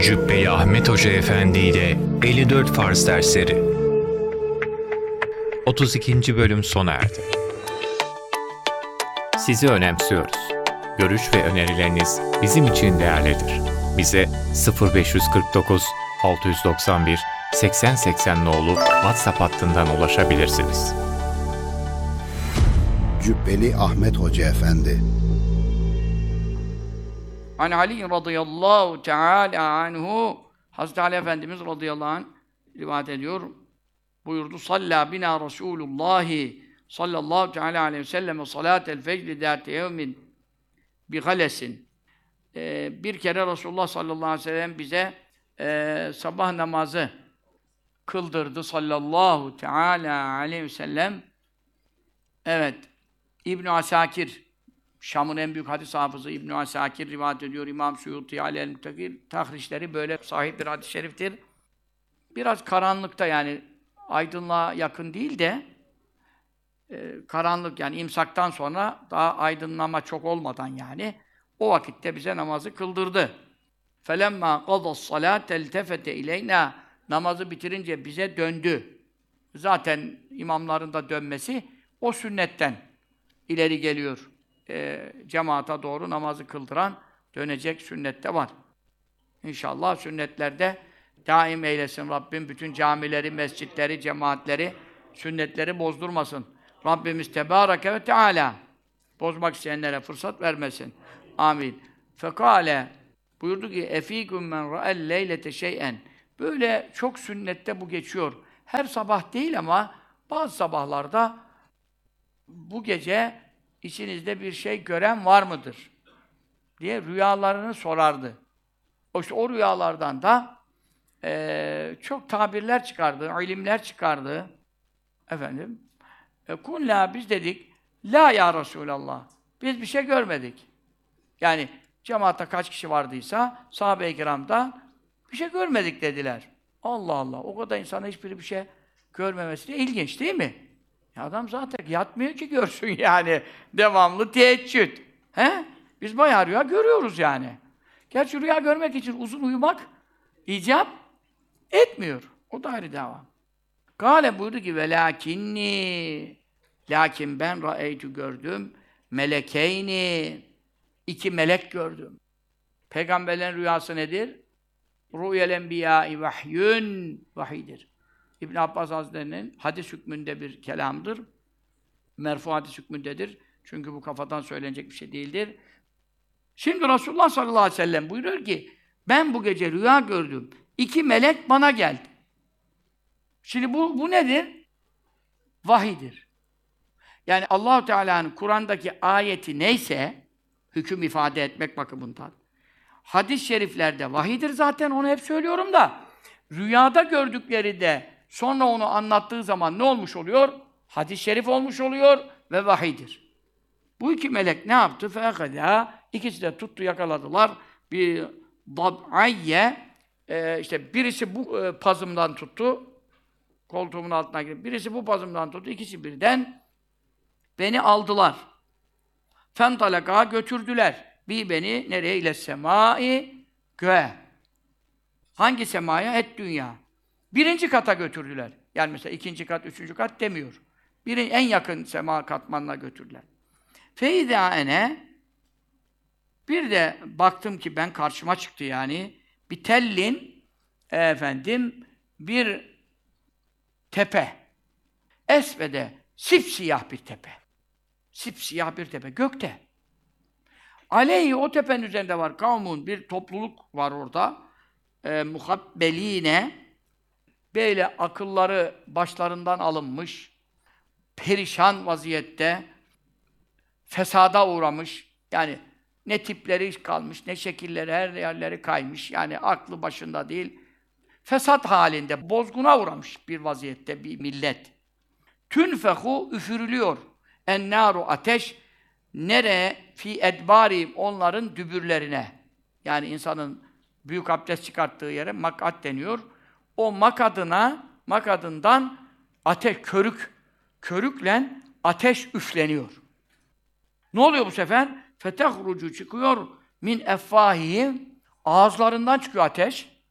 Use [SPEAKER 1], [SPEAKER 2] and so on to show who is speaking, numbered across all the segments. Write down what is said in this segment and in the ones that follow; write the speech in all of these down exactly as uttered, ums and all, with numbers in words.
[SPEAKER 1] Cübbeli Ahmet Hoca Efendi ile elli dört Farz Dersleri otuz ikinci bölüm sona erdi. Sizi önemsiyoruz. Görüş ve önerileriniz bizim için değerlidir. Bize sıfır beş kırk dokuz altı yüz doksan bir seksen seksen nolu WhatsApp hattından ulaşabilirsiniz.
[SPEAKER 2] Cübbeli Ahmet Hoca Efendi.
[SPEAKER 3] An Ali radıyallahu teala anhu, Hazreti Ali Efendimiz radıyallahu anh rivayet ediyor. Buyurdu: Salla bina Resulullah sallallahu teala aleyhi ve sellem salatel fecr zâte yevmin bi galesin. Ee, bir kere Resulullah sallallahu aleyhi ve sellem bize e, sabah namazı kıldırdı sallallahu teala aleyhi ve sellem. Evet, İbn Asakir, Şam'ın en büyük hadis hafızı İbn Asakir rivayet ediyor. İmam Suyuti alel-Mutakir tahrişleri böyle sahih bir hadis-i şeriftir. Biraz karanlıkta, yani aydınlığa yakın değil de e, karanlık, yani imsaktan sonra daha aydınlama çok olmadan, yani o vakitte bize namazı kıldırdı. فَلَمَّا قَضَى الصَّلَاةَ الْتَفَتَ اِلَيْنَا Namazı bitirince bize döndü. Zaten imamların da dönmesi o sünnetten ileri geliyor. E, cemaata doğru namazı kıldıran dönecek sünnette var. İnşallah sünnetlerde daim eylesin Rabbim. Bütün camileri, mescitleri, cemaatleri, sünnetleri bozdurmasın. Rabbimiz Tebareke ve Teala bozmak isteyenlere fırsat vermesin. Amin. Fekale buyurdu ki: Efîküm men ra'el leylete şey'en. Böyle çok sünnette bu geçiyor. Her sabah değil ama bazı sabahlarda bu gece içinizde bir şey gören var mıdır diye rüyalarını sorardı. O işte o rüyalardan da e, çok tabirler çıkardı, ilimler çıkardı. Efendim, e, kullâ biz dedik, la ya Resulallah, biz bir şey görmedik. Yani cemaatte kaç kişi vardıysa sahabe-i kiramda bir şey görmedik dediler. Allah Allah, o kadar insana hiçbiri bir şey görmemesi de ilginç değil mi? Ya adam zaten yatmıyor ki görsün yani. Devamlı teheccüd. He? Biz bayağı rüya görüyoruz yani. Gerçi rüya görmek için uzun uyumak icap etmiyor. O da ayrı dava. Kâle buyurdu ki: Velâkinni lakin ben ra'eytü gördüm. Melekeyni iki melek gördüm. Peygamberlerin rüyası nedir? Rü'yel enbiyâi vahyün vahidir. İbn Abbas Hazretleri'nin hadis hükmünde bir kelamdır. Merfu hadis hükmündedir. Çünkü bu kafadan söylenecek bir şey değildir. Şimdi Resulullah sallallahu aleyhi ve sellem buyuruyor ki: ben bu gece rüya gördüm. İki melek bana geldi. Şimdi bu, bu nedir? Vahidir. Yani Allah-u Teala'nın Kur'an'daki ayeti neyse, hüküm ifade etmek bakımından. Hadis-i şeriflerde vahidir zaten, onu hep söylüyorum da. Rüyada gördükleri de sonra onu anlattığı zaman ne olmuş oluyor? Hadis-i şerif olmuş oluyor ve vahidir. Bu iki melek ne yaptı? Fâkadâ, ikisi de tuttu, yakaladılar. Bir dab'ayye, e, işte birisi bu e, pazımdan tuttu, koltuğumun altına girip, birisi bu pazımdan tuttu, ikisi birden beni aldılar. Fentalaka, götürdüler. Bir beni nereye? İle semâi, göğe. Hangi semaya? Et dünya. Birinci kata götürdüler. Yani mesela ikinci kat, üçüncü kat demiyor. Birin, en yakın sema katmanına götürdüler. Feizâ ene, bir de baktım ki ben, karşıma çıktı yani, bir tellin, efendim, bir tepe. Esvede, sipsiyah bir tepe. Sipsiyah bir tepe, gökte. Aleyhi, o tepenin üzerinde var kavmun, bir topluluk var orada. E, muhabbeline, böyle akılları başlarından alınmış, perişan vaziyette, fesada uğramış, yani ne tipleri kalmış, ne şekilleri, her yerleri kaymış, yani aklı başında değil, fesat halinde, bozguna uğramış bir vaziyette bir millet. Tünfehu, üfürülüyor, ennâru, ateş, nereye? Fi edbârim, onların dübürlerine, yani insanın büyük abdest çıkarttığı yere makat deniyor. O makadına, makadından ateş, körük, körükle ateş üfleniyor. Ne oluyor bu sefer? Fetehrucu çıkıyor min effâhihim, ağızlarından çıkıyor ateş.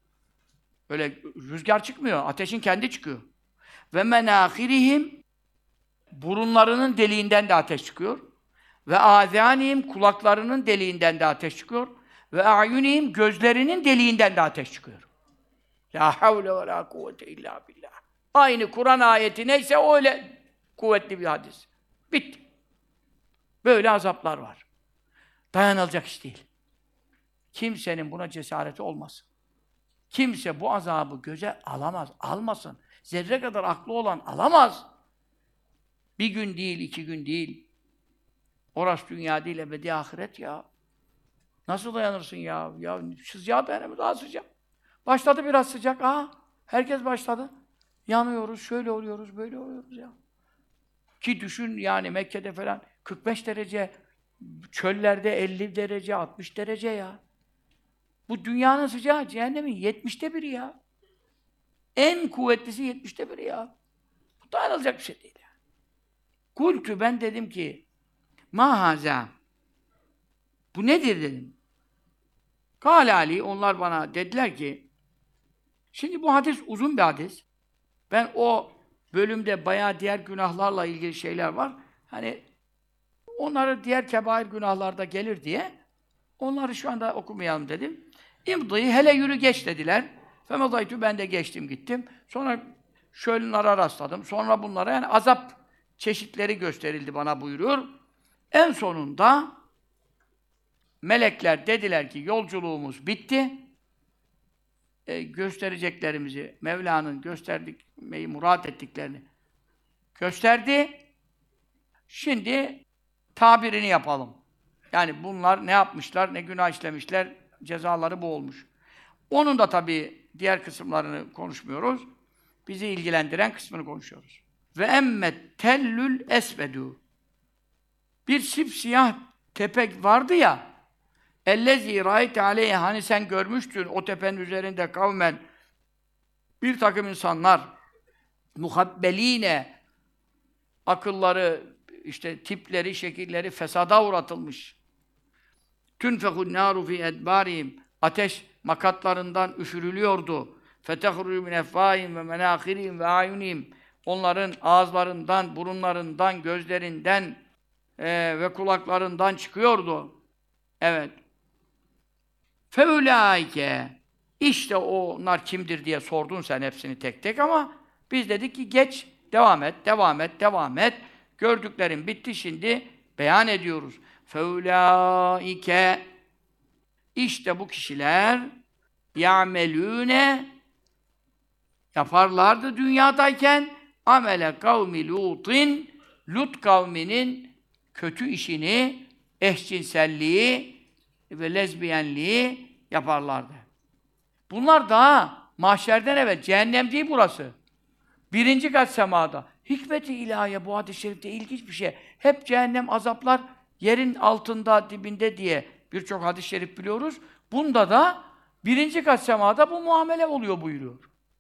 [SPEAKER 3] Öyle rüzgar çıkmıyor, ateşin kendi çıkıyor. Ve menâhirihim, burunlarının deliğinden de ateş çıkıyor. Ve âzânihim, kulaklarının deliğinden de ateş çıkıyor. Ve a'yunihim, gözlerinin deliğinden de ateş çıkıyor. La havle ve la kuvvete illa billah. Aynı Kur'an ayeti neyse öyle kuvvetli bir hadis. Bitti. Böyle azaplar var. Dayanılacak iş değil. Kimsenin buna cesareti olmasın. Kimse bu azabı göze alamaz, almasın. Zerre kadar aklı olan alamaz. Bir gün değil, iki gün değil. Orası dünya değil, ebedi ahiret ya. Nasıl dayanırsın ya? Ya sıcağı dayanamıyor, daha sıcak. Başladı biraz sıcak, aa, herkes başladı. Yanıyoruz, şöyle oluyoruz, böyle oluyoruz ya. Ki düşün yani Mekke'de falan kırk beş derece, çöllerde elli derece, altmış derece ya. Bu dünyanın sıcağı, cehennemin yetmişte biri ya. En kuvvetlisi yetmişte biri ya. Bu dayanılacak bir şey değil ya. Kultü, ben dedim ki, ma haza, bu nedir dedim. Kâle Ali, onlar bana dediler ki, şimdi bu hadis uzun bir hadis. Ben o bölümde bayağı diğer günahlarla ilgili şeyler var. Hani onları diğer kebair günahlarda gelir diye onları şu anda okumayalım dedim. İmdıyı, hele yürü geç dediler. Femedaytü, ben de geçtim gittim. Sonra şölenlere rastladım. Sonra bunlara yani azap çeşitleri gösterildi bana buyuruyor. En sonunda melekler dediler ki yolculuğumuz bitti. E, göstereceklerimizi, Mevla'nın gösterdikmeyi murat ettiklerini gösterdi. Şimdi tabirini yapalım. Yani bunlar ne yapmışlar, ne günah işlemişler, cezaları bu olmuş. Onun da tabii diğer kısımlarını konuşmuyoruz. Bizi ilgilendiren kısmını konuşuyoruz. Ve emmet tellül esvedû. Bir sipsiyah tepe vardı ya, ellezî râite aleyhe, hani sen görmüştün o tepenin üzerinde kavmen, bir takım insanlar, muhabbeline, akılları, işte tipleri, şekilleri fesada uğratılmış. Tünfehun nâru fî edbârihim, ateş makatlarından üfürülüyordu. Fetehrucu min effâhim ve menâhirihim ve âyunihim, onların ağızlarından, burunlarından, gözlerinden e, ve kulaklarından çıkıyordu. Evet. Feulâike, işte onlar kimdir diye sordun sen hepsini tek tek ama biz dedik ki geç, devam et, devam et, devam et. Gördüklerin bitti, şimdi beyan ediyoruz. Feulâike, işte bu kişiler ya'melûne, yaparlardı dünyadayken amele kavmi Lut'in, Lut kavminin kötü işini, eşcinselliği ve lezbiyenliği yaparlardı. Bunlar daha mahşerden evvel, cehennem değil burası. Birinci kat semada. Hikmet-i ilahiye bu hadis-i şerifte ilginç bir şey. Hep cehennem azaplar yerin altında, dibinde diye birçok hadis-i şerif biliyoruz. Bunda da birinci kat semada bu muamele oluyor buyuruyor.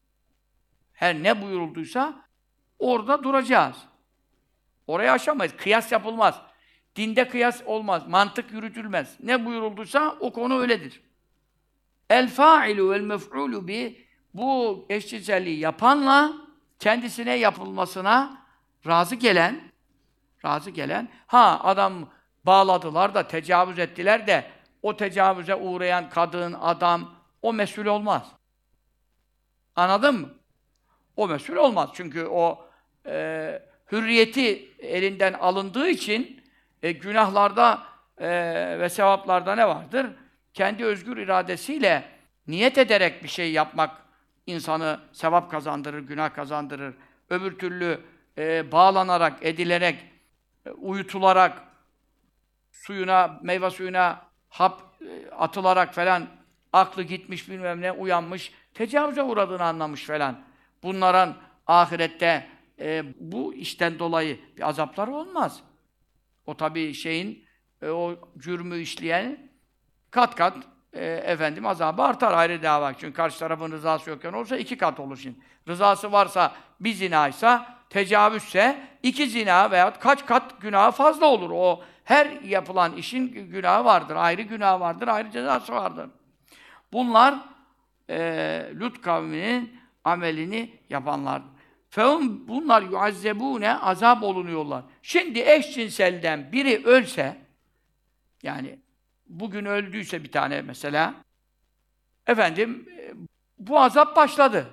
[SPEAKER 3] Her ne buyurulduysa orada duracağız. Orayı aşamayız. Kıyas yapılmaz. Dinde kıyas olmaz. Mantık yürütülmez. Ne buyurulduysa o konu öyledir. El fa'ilu vel mef'ulu bi, bu eşcinselliği yapanla kendisine yapılmasına razı gelen, razı gelen, ha adam bağladılar da, tecavüz ettiler de, o tecavüze uğrayan kadın, adam, o mesul olmaz. Anladın mı? O mesul olmaz. Çünkü o e, hürriyeti elinden alındığı için e, günahlarda e, ve sevaplarda ne vardır? Kendi özgür iradesiyle niyet ederek bir şey yapmak insanı sevap kazandırır, günah kazandırır. Öbür türlü e, bağlanarak, edilerek, e, uyutularak, suyuna, meyve suyuna hap e, atılarak falan aklı gitmiş, bilmem ne, uyanmış, tecavüze uğradığını anlamış falan. Bunların ahirette e, bu işten dolayı bir azapları olmaz. O tabii şeyin, e, o cürmü işleyen kat kat e, efendim azabı artar, ayrı dava. Çünkü karşı tarafın rızası yokken olsa iki kat olur şimdi. Rızası varsa bir zinaysa, tecavüzse iki zina veyahut kaç kat günahı fazla olur. O her yapılan işin günahı vardır, ayrı günahı vardır, ayrı cezası vardır. Bunlar e, Lut kavminin amelini yapanlar. Fehum bunlar yuazzebune azap olunuyorlar. Şimdi eşcinselden biri ölse, yani bugün öldüyse bir tane mesela, efendim bu azap başladı.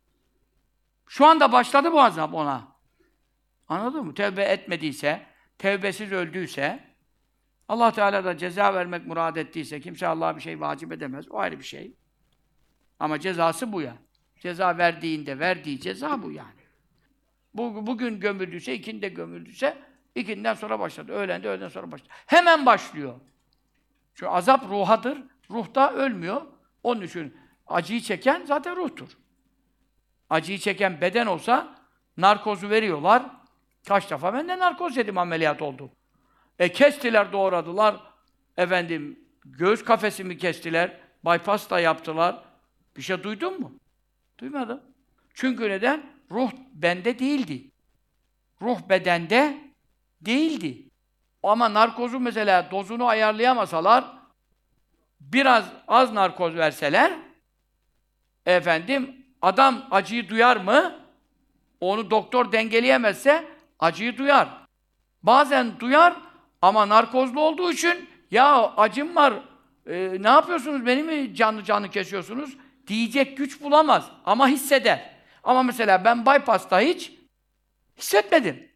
[SPEAKER 3] Şu anda başladı bu azap ona. Anladın mı? Tevbe etmediyse, tevbesiz öldüyse, Allah Teala da ceza vermek murad ettiyse, kimse Allah'a bir şey vacip edemez. O ayrı bir şey. Ama cezası bu ya. Ceza verdiğinde verdiği ceza bu yani. Bu, bugün gömüldüyse, ikindi gömüldüyse, ikinden sonra başladı. Öğlen de öğleden sonra başladı. Hemen başlıyor. Çünkü azap ruhadır. Ruhta ölmüyor. Onun için acıyı çeken zaten ruhtur. Acıyı çeken beden olsa narkozu veriyorlar. Kaç defa ben de narkoz yedim, ameliyat oldu. E kestiler, doğradılar. Efendim, göğüs kafesimi kestiler. Bypass da yaptılar. Bir şey duydun mu? Duymadım. Çünkü neden? Ruh bende değildi. Ruh bedende değildi. Ama narkozu mesela dozunu ayarlayamasalar, biraz az narkoz verseler, efendim, adam acıyı duyar mı? Onu doktor dengeleyemezse acıyı duyar. Bazen duyar ama narkozlu olduğu için ya acım var, e, ne yapıyorsunuz, beni mi canlı canlı kesiyorsunuz diyecek güç bulamaz ama hisseder. Ama mesela ben bypass'ta hiç hissetmedim.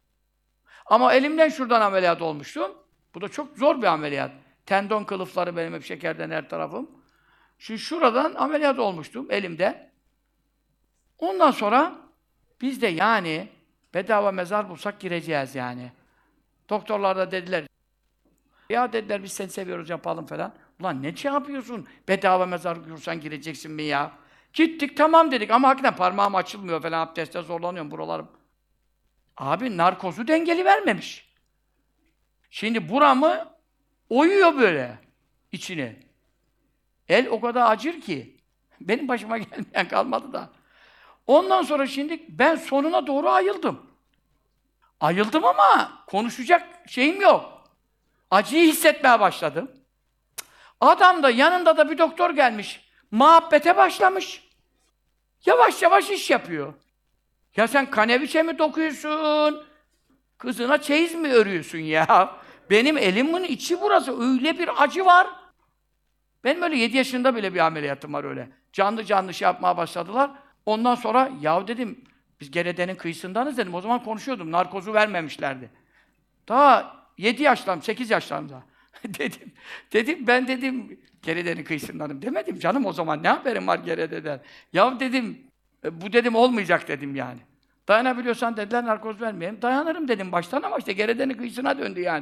[SPEAKER 3] Ama elimden şuradan ameliyat olmuştum. Bu da çok zor bir ameliyat. Tendon kılıfları benim hep şekerden her tarafım. Şu şuradan ameliyat olmuştum elimde. Ondan sonra biz de yani bedava mezar bulsak gireceğiz yani. Doktorlar da dediler, ya dediler biz seni seviyoruz yapalım falan. Ulan ne şey yapıyorsun? Bedava mezar bulursan gireceksin mi ya? Gittik tamam dedik ama hakikaten parmağım açılmıyor falan, abdestte zorlanıyorum buralarım. Abi narkozu dengeli vermemiş. Şimdi buramı oyuyor böyle içine. El o kadar acır ki. Benim başıma gelmeyen kalmadı da. Ondan sonra şimdi ben sonuna doğru ayıldım. Ayıldım ama konuşacak şeyim yok. Acıyı hissetmeye başladım. Adam da yanında da bir doktor gelmiş. Muhabbete başlamış. Yavaş yavaş iş yapıyor. Ya sen kaneviçe mi dokuyorsun? Kızına çeyiz mi örüyorsun ya? Benim elimin içi burası. Öyle bir acı var. Benim öyle yedi yaşında bile bir ameliyatım var öyle. Canlı canlı şey yapmaya başladılar. Ondan sonra ya dedim biz Gerede'nin kıyısındanız dedim. O zaman konuşuyordum. Narkozu vermemişlerdi. Daha yedi yaşlarım, sekiz yaşlarımda. dedim. Dedim ben dedim Gerede'nin kıyısındanım demedim. Canım o zaman ne haberim var Gerede'den? Ya dedim bu dedim olmayacak dedim yani. Dayanabiliyorsan dediler narkoz vermeyeyim. Dayanırım dedim baştan ama işte Gerede'nin kıyısına döndü yani.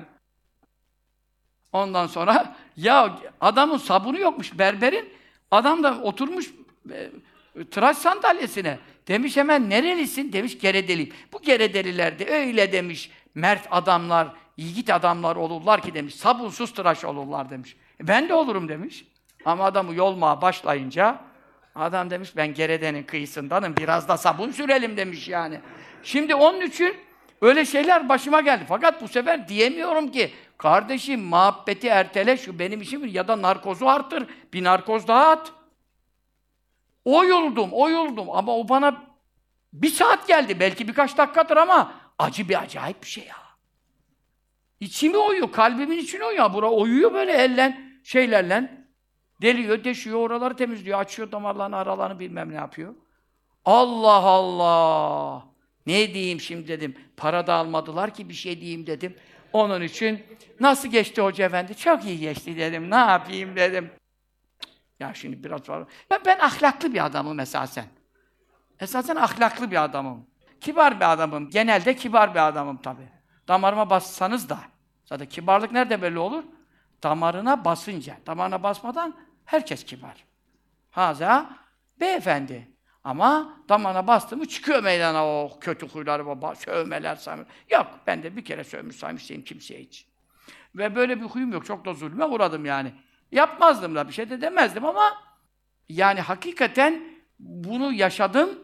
[SPEAKER 3] Ondan sonra ya adamın sabunu yokmuş berberin. Adam da oturmuş e, tıraş sandalyesine. Demiş hemen nerelisin? Demiş Geredeliyim. Bu Geredeliler de öyle demiş. Mert adamlar, yiğit adamlar olurlar ki demiş. Sabunsuz tıraş olurlar demiş. E, ben de olurum demiş. Ama adamı yolmaya başlayınca adam demiş ben Gerede'nin kıyısındanım. Biraz da sabun sürelim demiş yani. Şimdi onun için öyle şeyler başıma geldi. Fakat bu sefer diyemiyorum ki kardeşim muhabbeti ertele şu benim işim ya da narkozu arttır. Bir narkoz daha at. Oyuldum, oyuldum ama o bana bir saat geldi. Belki birkaç dakikadır ama acı bir acayip bir şey ya. İçimi oyuyor, kalbimin içine oyuyor. Bura oyuyor böyle ellen, şeylerle. Deliyor, deşiyor, oraları temizliyor, açıyor damarlarını, aralarını bilmem ne yapıyor. Allah Allah! Ne diyeyim şimdi dedim. Para da almadılar ki bir şey diyeyim dedim. Onun için nasıl geçti hoca efendi? Çok iyi geçti dedim. Ne yapayım dedim. Ya şimdi biraz var. Ben, ben ahlaklı bir adamım esasen. Esasen ahlaklı bir adamım. Kibar bir adamım. Genelde kibar bir adamım tabii. Damarıma bassanız da. Zaten kibarlık nerede belli olur? Damarına basınca. Damarına basmadan herkes kibar. Haza beyefendi. Ama damarına bastı mı çıkıyor meydana o kötü huyları, sövmeler, saymeler. Yok, ben de bir kere sövmüş saymıştayım kimseye hiç. Ve böyle bir huyum yok, çok da zulme uğradım yani. Yapmazdım da, bir şey de demezdim ama yani hakikaten bunu yaşadım.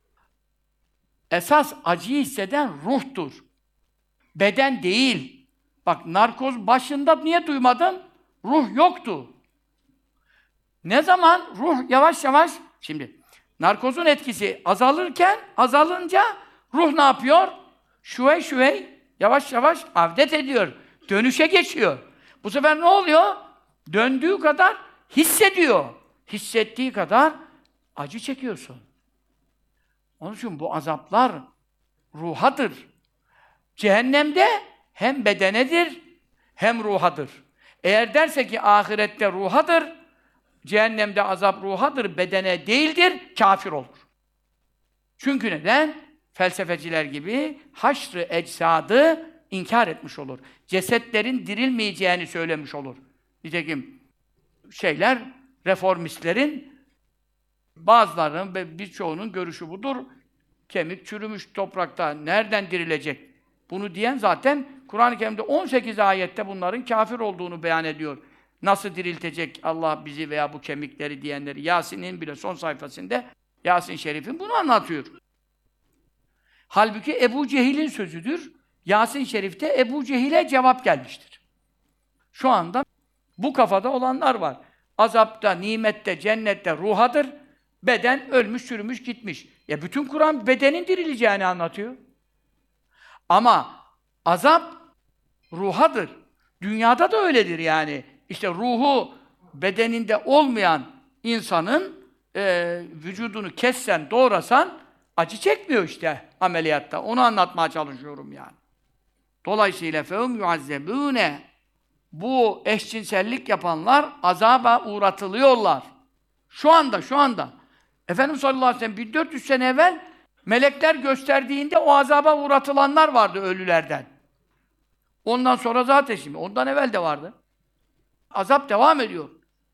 [SPEAKER 3] Esas acıyı hisseden ruhtur. Beden değil. Bak narkoz başında niye duymadın? Ruh yoktu. Ne zaman ruh yavaş yavaş, şimdi narkozun etkisi azalırken, azalınca ruh ne yapıyor? Şüvey şüvey, yavaş yavaş avdet ediyor. Dönüşe geçiyor. Bu sefer ne oluyor? Döndüğü kadar hissediyor. Hissettiği kadar acı çekiyorsun. Onun için bu azaplar ruhadır. Cehennemde hem bedenedir, hem ruhadır. Eğer derse ki ahirette ruhadır, cehennemde azap ruhadır, bedene değildir, kafir olur. Çünkü neden? Felsefeciler gibi haşr-ı ecsadı inkar etmiş olur. Cesetlerin dirilmeyeceğini söylemiş olur. Nitekim şeyler, reformistlerin bazılarının ve birçoğunun görüşü budur. Kemik çürümüş toprakta nereden dirilecek? Bunu diyen zaten Kur'an-ı Kerim'de on sekiz ayette bunların kafir olduğunu beyan ediyor. Nasıl diriltecek Allah bizi veya bu kemikleri diyenleri? Yasin'in bile son sayfasında Yasin Şerif'in bunu anlatıyor. Halbuki Ebu Cehil'in sözüdür. Yasin Şerif'te Ebu Cehil'e cevap gelmiştir. Şu anda bu kafada olanlar var. Azapta, nimette, cennette ruhadır. Beden ölmüş, çürümüş, gitmiş. Ya bütün Kur'an bedenin dirileceğini anlatıyor. Ama azap ruhadır. Dünyada da öyledir yani. İşte ruhu bedeninde olmayan insanın e, vücudunu kessen, doğrasan acı çekmiyor işte ameliyatta. Onu anlatmaya çalışıyorum yani. Dolayısıyla fehum yuazzebûne, bu eşcinsellik yapanlar azaba uğratılıyorlar. Şu anda, şu anda. Efendimiz sallallahu aleyhi ve sellem bin dört yüz sene evvel melekler gösterdiğinde o azaba uğratılanlar vardı ölülerden. Ondan sonra zaten şimdi, ondan evvel de vardı. Azap devam ediyor.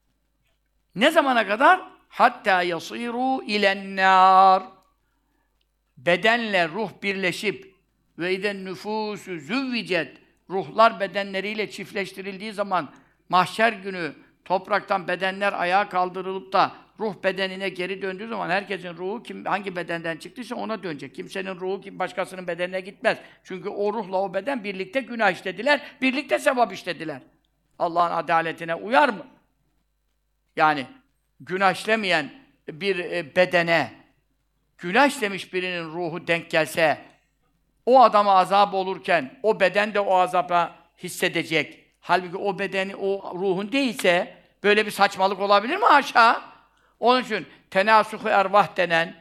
[SPEAKER 3] Ne zamana kadar? Hatta yasiru ilennâr. Bedenle ruh birleşip ve iden nüfûsü züvvicet, ruhlar bedenleriyle çiftleştirildiği zaman mahşer günü topraktan bedenler ayağa kaldırılıp da ruh bedenine geri döndüğü zaman herkesin ruhu kim hangi bedenden çıktıysa ona dönecek. Kimsenin ruhu kim başkasının bedenine gitmez. Çünkü o ruhla o beden birlikte günah işlediler, birlikte sevap işlediler. Allah'ın adaletine uyar mı? Yani günah işlemeyen bir bedene günah işlemiş birinin ruhu denk gelse, o adama azap olurken o beden de o azaba hissedecek. Halbuki o bedeni, o ruhun değilse böyle bir saçmalık olabilir mi aşağı? Onun için tenasuh-u ervah denen,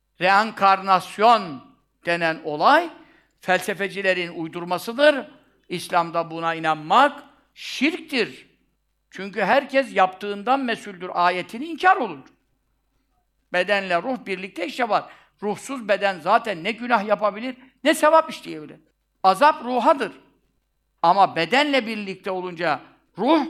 [SPEAKER 3] reenkarnasyon denen olay felsefecilerin uydurmasıdır. İslam'da buna inanmak şirktir. Çünkü herkes yaptığından mesuldür ayetini inkar olur. Bedenle ruh birlikte işe var. Ruhsuz beden zaten ne günah yapabilir, ne sevap işleyebilir. Azap ruhadır. Ama bedenle birlikte olunca ruh,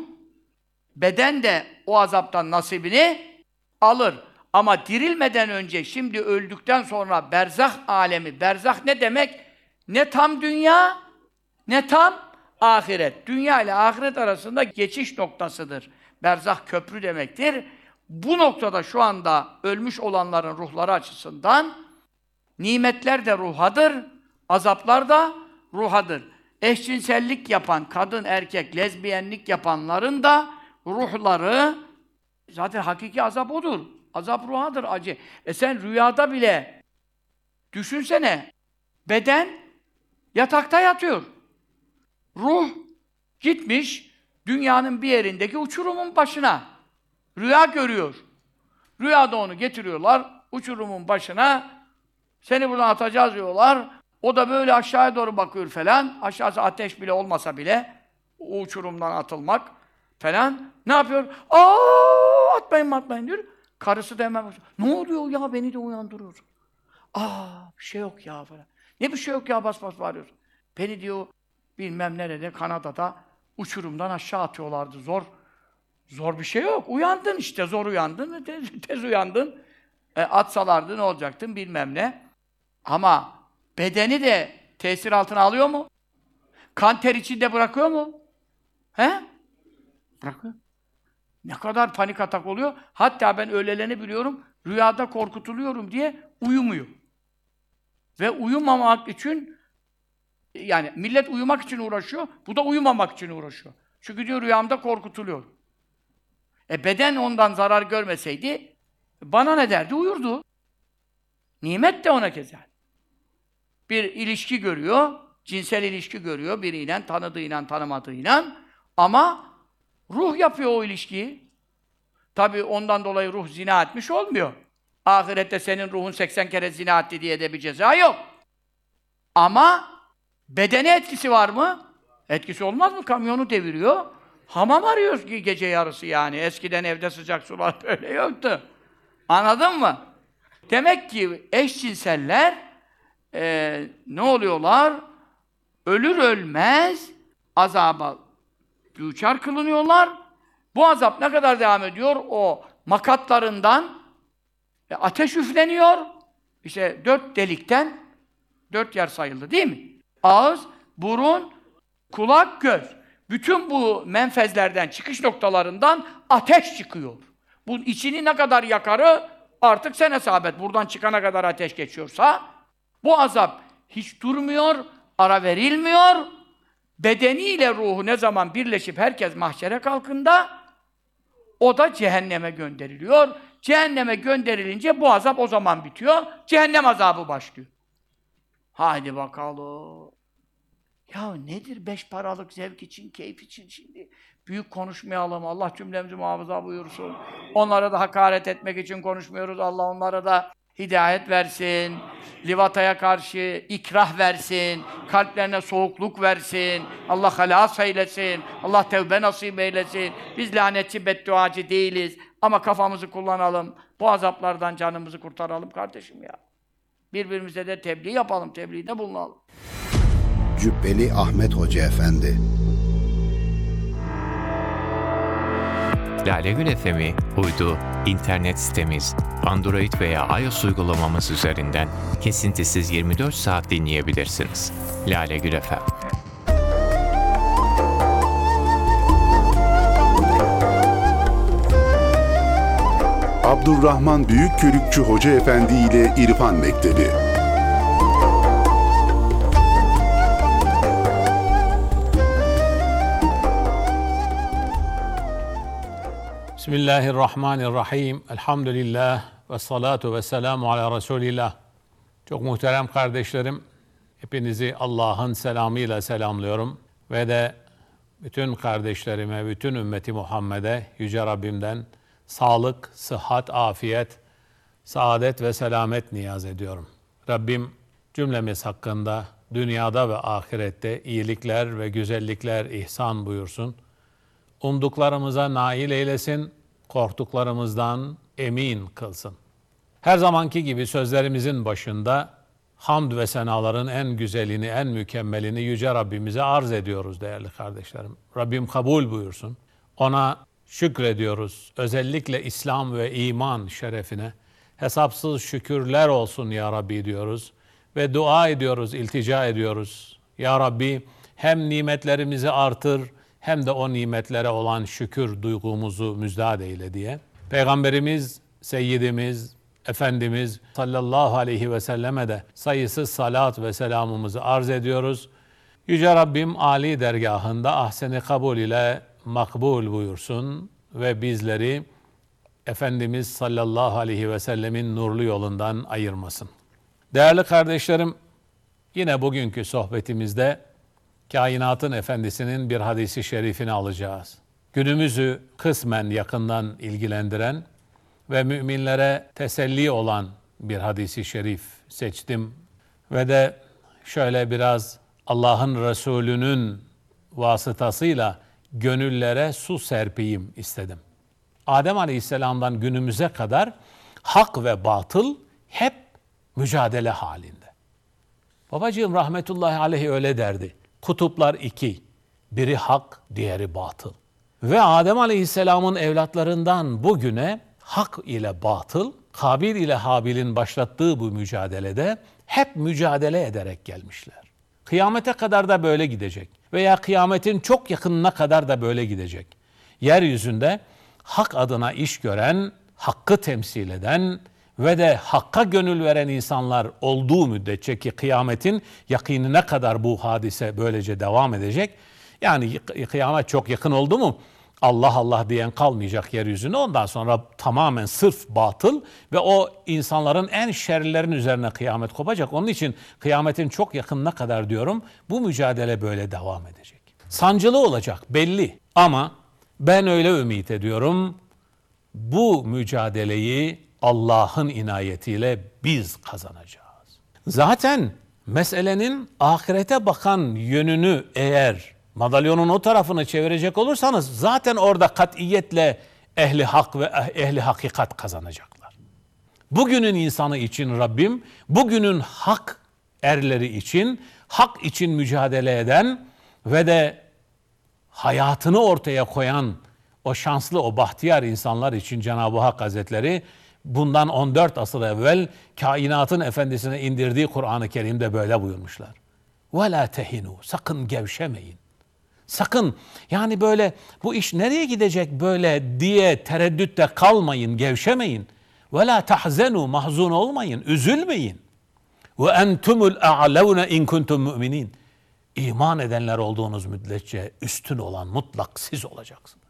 [SPEAKER 3] beden de o azaptan nasibini alır. Ama dirilmeden önce, şimdi öldükten sonra berzah alemi, berzah ne demek? Ne tam dünya, ne tam ahiret. Dünya ile ahiret arasında geçiş noktasıdır. Berzah köprü demektir. Bu noktada şu anda ölmüş olanların ruhları açısından nimetler de ruhadır, azaplar da ruhadır. Eşcinsellik yapan, kadın, erkek, lezbiyenlik yapanların da ruhları, zaten hakiki azap odur. Azap ruhadır, acı. E sen rüyada bile düşünsene, beden yatakta yatıyor. Ruh gitmiş dünyanın bir yerindeki uçurumun başına. Rüya görüyor. Rüyada onu getiriyorlar uçurumun başına. Seni buradan atacağız diyorlar. O da böyle aşağıya doğru bakıyor falan. Aşağısı ateş bile olmasa bile o uçurumdan atılmak falan. Ne yapıyor? Aa, atmayın atmayın diyor. Karısı da hemen bakıyor. Ne oluyor ya, beni de uyandırıyorsun. Aa, bir şey yok ya falan. Ne bir şey yok ya, bas bas bağırıyorsun. Beni diyor bilmem nerede, Kanada'da uçurumdan aşağı atıyorlardı. Zor. Zor bir şey yok. Uyandın işte, zor uyandın, tez, tez uyandın. E, atsalardı ne olacaktın bilmem ne. Ama bedeni de tesir altına alıyor mu? Kan ter içinde bırakıyor mu? He? Bırakıyor. Ne kadar panik atak oluyor. Hatta ben öylelerini biliyorum, rüyada korkutuluyorum diye uyumuyor. Ve uyumamak için, yani millet uyumak için uğraşıyor, bu da uyumamak için uğraşıyor. Çünkü diyor rüyamda korkutuluyor. E beden ondan zarar görmeseydi bana ne derdi? Uyurdu. Nimet de ona keza. Bir ilişki görüyor, cinsel ilişki görüyor biriyle, tanıdığıyla, tanımadığıyla ama ruh yapıyor o ilişkiyi. Tabii ondan dolayı ruh zina etmiş olmuyor. Ahirette senin ruhun seksen kere zina etti diye de bir ceza yok. Ama bedene etkisi var mı? Etkisi olmaz mı? Kamyonu deviriyor. Hamam arıyoruz ki gece yarısı yani. Eskiden evde sıcak sular böyle yoktu. Anladın mı? Demek ki eşcinseller e, ne oluyorlar? Ölür ölmez azaba düçar kılınıyorlar. Bu azap ne kadar devam ediyor? O makatlarından e, ateş üfleniyor. İşte dört delikten dört yer sayıldı değil mi? Ağız, burun, kulak, göz. Bütün bu menfezlerden, çıkış noktalarından ateş çıkıyor. Bunun içini ne kadar yakarı artık sen hesap et. Buradan çıkana kadar ateş geçiyorsa bu azap hiç durmuyor, ara verilmiyor. Bedeniyle ruhu ne zaman birleşip herkes mahşere kalkında o da cehenneme gönderiliyor. Cehenneme gönderilince bu azap o zaman bitiyor. Cehennem azabı başlıyor. Haydi bakalım. Ya nedir beş paralık zevk için, keyif için şimdi? Büyük konuşmayalım. Allah cümlemizi muhafaza buyursun. Onlara da hakaret etmek için konuşmuyoruz. Allah onlara da hidayet versin. Livataya karşı ikrah versin. Kalplerine soğukluk versin. Allah halas eylesin. Allah tevbe nasip eylesin. Biz lanetçi, bedduacı değiliz. Ama kafamızı kullanalım. Bu azaplardan canımızı kurtaralım kardeşim ya. Birbirimize de tebliğ yapalım. Tebliğde bulunalım.
[SPEAKER 2] Cübbeli Ahmet Hoca Efendi.
[SPEAKER 1] Lale Gül F M'i uydu, internet sitemiz, Android veya iOS uygulamamız üzerinden kesintisiz yirmi dört saat dinleyebilirsiniz. Lale Gül F M.
[SPEAKER 4] Abdurrahman Büyükkörükçü Hoca Efendi ile İrfan Mektebi.
[SPEAKER 5] Bismillahirrahmanirrahim. Elhamdülillah ve salatu ve selamu ala Resulillah. Çok muhterem kardeşlerim, hepinizi Allah'ın selamıyla selamlıyorum ve de bütün kardeşlerime, bütün ümmeti Muhammed'e Yüce Rabbimden sağlık, sıhhat, afiyet, saadet ve selamet niyaz ediyorum. Rabbim cümlemiz hakkında dünyada ve ahirette iyilikler ve güzellikler ihsan buyursun. Umduklarımıza nail eylesin, korktuklarımızdan emin kılsın. Her zamanki gibi sözlerimizin başında hamd ve senaların en güzelini, en mükemmelini Yüce Rabbimize arz ediyoruz değerli kardeşlerim. Rabbim kabul buyursun. Ona şükrediyoruz. Özellikle İslam ve iman şerefine hesapsız şükürler olsun ya Rabbi diyoruz. Ve dua ediyoruz, iltica ediyoruz. Ya Rabbi hem nimetlerimizi artır, hem de o nimetlere olan şükür duygumuzu müjdat eyle diye. Peygamberimiz, Seyyidimiz, Efendimiz sallallahu aleyhi ve selleme de sayısız salat ve selamımızı arz ediyoruz. Yüce Rabbim âli dergahında ahsen-i kabul ile makbul buyursun ve bizleri Efendimiz sallallahu aleyhi ve sellemin nurlu yolundan ayırmasın. Değerli kardeşlerim, yine bugünkü sohbetimizde kainatın efendisinin bir hadisi şerifini alacağız. Günümüzü kısmen yakından ilgilendiren ve müminlere teselli olan bir hadisi şerif seçtim. Ve de şöyle biraz Allah'ın Resulü'nün vasıtasıyla gönüllere su serpeyim istedim. Adem Aleyhisselam'dan günümüze kadar hak ve batıl hep mücadele halinde. Babacığım rahmetullahi aleyhi öyle derdi. Kutuplar iki, biri hak, diğeri batıl. Ve Adem Aleyhisselam'ın evlatlarından bugüne hak ile batıl, Kabil ile Habil'in başlattığı bu mücadelede hep mücadele ederek gelmişler. Kıyamete kadar da böyle gidecek veya kıyametin çok yakınına kadar da böyle gidecek. Yeryüzünde hak adına iş gören, hakkı temsil eden ve de hakka gönül veren insanlar olduğu müddetçe ki kıyametin yakınına kadar bu hadise böylece devam edecek. Yani kıyamet çok yakın oldu mu Allah Allah diyen kalmayacak yeryüzünde. Ondan sonra tamamen sırf batıl ve o insanların en şerlilerin üzerine kıyamet kopacak. Onun için kıyametin çok yakınına kadar diyorum bu mücadele böyle devam edecek. Sancılı olacak belli ama ben öyle ümit ediyorum. Bu mücadeleyi Allah'ın inayetiyle biz kazanacağız. Zaten meselenin ahirete bakan yönünü eğer madalyonun o tarafını çevirecek olursanız zaten orada katiyetle ehli hak ve ehli hakikat kazanacaklar. Bugünün insanı için Rabbim, bugünün hak erleri için, hak için mücadele eden ve de hayatını ortaya koyan o şanslı, o bahtiyar insanlar için Cenab-ı Hak Hazretleri bundan on dört asır evvel kainatın efendisine indirdiği Kur'an-ı Kerim'de böyle buyurmuşlar. وَلَا تَهِنُوا Sakın gevşemeyin. Sakın yani böyle bu iş nereye gidecek böyle diye tereddütte kalmayın, gevşemeyin. وَلَا تَحْزَنُوا Mahzun olmayın, üzülmeyin. وَاَنْتُمُ الْاَعْلَوْنَ اِنْ كُنْتُمْ مُؤْمِنِينَ İman edenler olduğunuz müddetçe üstün olan mutlak siz olacaksınız.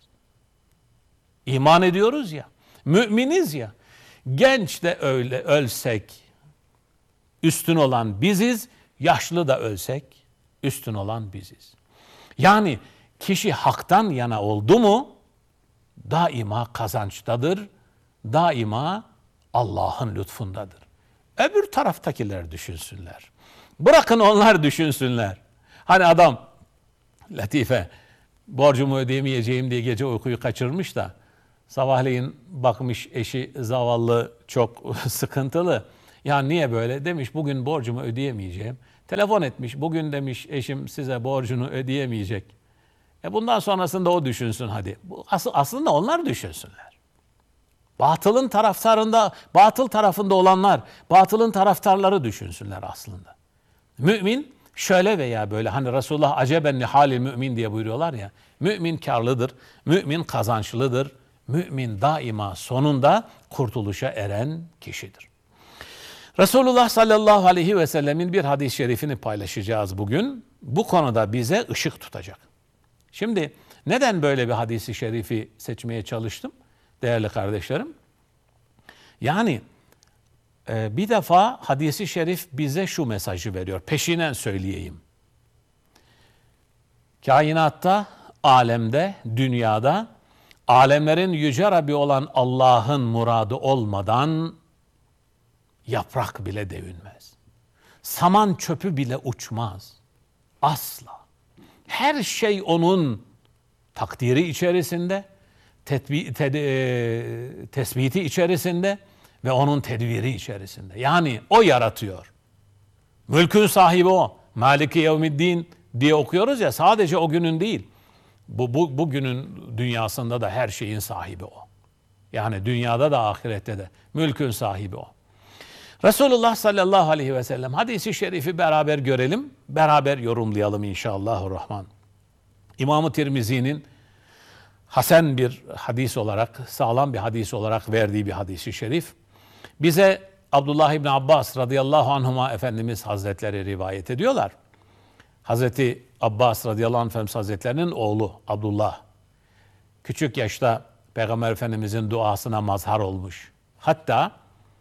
[SPEAKER 5] İman ediyoruz ya, müminiz ya. Genç de öyle ölsek üstün olan biziz, yaşlı da ölsek üstün olan biziz. Yani kişi haktan yana oldu mu daima kazançtadır, daima Allah'ın lütfundadır. Öbür taraftakiler düşünsünler. Bırakın onlar düşünsünler. Hani adam latife borcumu ödeyemeyeceğim diye gece uykuyu kaçırmış da sabahleyin bakmış eşi zavallı çok sıkıntılı. Ya niye böyle? Demiş bugün borcumu ödeyemeyeceğim. Telefon etmiş. Bugün demiş eşim size borcunu ödeyemeyecek. E bundan sonrasında o düşünsün hadi. Aslında onlar düşünsünler. Batılın taraftarında, batıl tarafında olanlar, batılın taraftarları düşünsünler aslında. Mümin şöyle veya böyle hani Resulullah aceben li halil mümin diye buyuruyorlar ya. Mümin karlıdır, mümin kazançlıdır. Mümin daima sonunda kurtuluşa eren kişidir. Resulullah sallallahu aleyhi ve sellemin bir hadis-i şerifini paylaşacağız bugün. Bu konuda bize ışık tutacak. Şimdi neden böyle bir hadis-i şerifi seçmeye çalıştım değerli kardeşlerim? Yani e, bir defa hadis-i şerif bize şu mesajı veriyor. Peşinen söyleyeyim. Kainatta, alemde, dünyada alemlerin yüce Rabbi olan Allah'ın muradı olmadan yaprak bile devinmez. Saman çöpü bile uçmaz. Asla. Her şey onun takdiri içerisinde, tetbi, ted, e, tespiti içerisinde ve onun tedbiri içerisinde. Yani o yaratıyor. Mülkün sahibi o. Maliki yevmiddin diye okuyoruz ya, sadece o günün değil. Bu, bu bugünün dünyasında da her şeyin sahibi o. Yani dünyada da ahirette de mülkün sahibi o. Resulullah sallallahu aleyhi ve sellem hadisi şerifi beraber görelim, beraber yorumlayalım inşallahurrahman. İmam-ı Tirmizi'nin hasen bir hadis olarak, sağlam bir hadis olarak verdiği bir hadisi şerif. Bize Abdullah İbni Abbas radıyallahu anhuma Efendimiz Hazretleri rivayet ediyorlar. Hazreti Abbas radıyallahu anh Efendimiz Hazretlerinin oğlu Abdullah küçük yaşta Peygamber Efendimizin duasına mazhar olmuş. Hatta